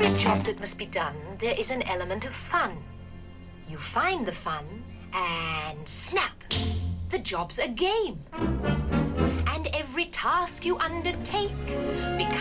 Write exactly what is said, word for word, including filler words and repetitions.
every job that must be done, there is an element of fun. You find the fun, and snap! The job's a game. And every task you undertake becomes